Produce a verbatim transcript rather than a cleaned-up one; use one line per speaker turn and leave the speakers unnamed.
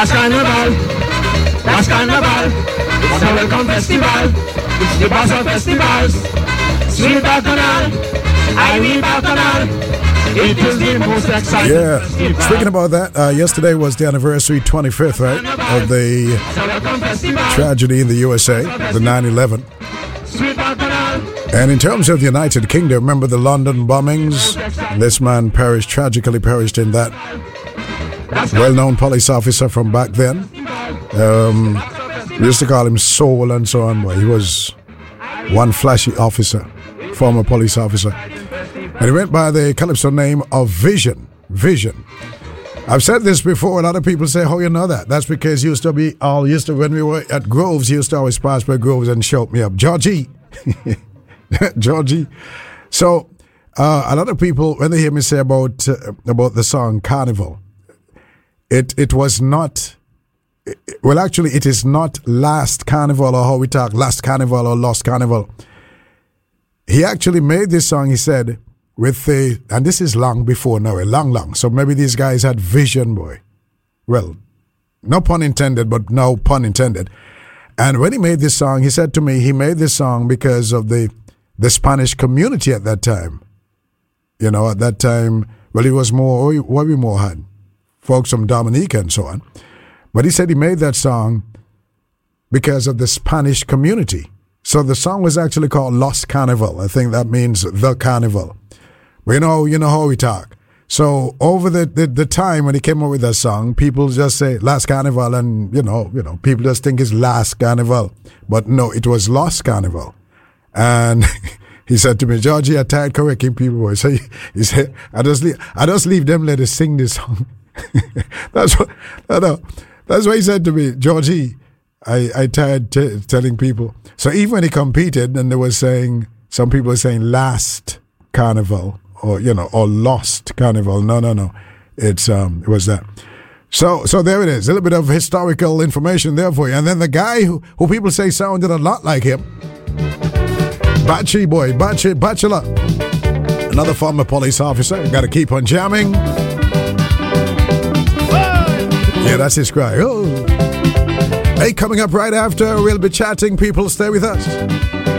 That's Carnival, that's Carnival. It's a welcome festival. It's the boss of festivals. Sweet Bacchanal, I will Bacchanal. It is the most exciting
Yeah,
festival.
speaking about that, uh, yesterday was the anniversary twenty-fifth, right, of the tragedy in the U S A, the nine eleven.
Sweet Bacchanal.
And in terms of the United Kingdom, remember the London bombings? This man perished, tragically perished in that. Well-known police officer from back then. Um, we used to call him Soul and so on, but he was one flashy officer, former police officer. And he went by the Calypso name of Vision. Vision. I've said this before. A lot of people say, "How you know that?" That's because he used to be all used to when we were at Groves. He used to always pass by Groves and shout me up, Georgie, Georgie. So uh, a lot of people, when they hear me say about uh, about the song Carnival, it it was not. It, well, actually, it is not Last Carnival or how we talk Last Carnival or Lost Carnival. He actually made this song. He said. With the, and this is long before now, a long, long. So maybe these guys had vision, boy. Well, no pun intended, but no pun intended. And when he made this song, he said to me, he made this song because of the the Spanish community at that time. You know, at that time, well, it was more, what we more had? Folks from Dominica and so on. But he said he made that song because of the Spanish community. So the song was actually called Lost Carnival. I think that means the carnival. But you know, you know how we talk. So over the, the, the time when he came up with that song, people just say Last Carnival, and you know, you know, people just think it's Last Carnival. But no, it was Lost Carnival. And he said to me, Georgie, I tired correcting people. Boy. So he, he said, I just leave, I just leave them let us sing this song. That's what no, no, that's what he said to me, Georgie. I, I tired t- telling people. So even when he competed, and they were saying, some people were saying Last Carnival. Or, you know, or Lost Carnival. No, no, no. It's, um, it was that. So, so there it is. A little bit of historical information there for you. And then the guy who, who people say sounded a lot like him. Bachi boy, Bachi, Bachelor. Another former police officer. Got to keep on jamming. Yeah, that's his cry. Oh. Hey, coming up right after, we'll be chatting. People, stay with us.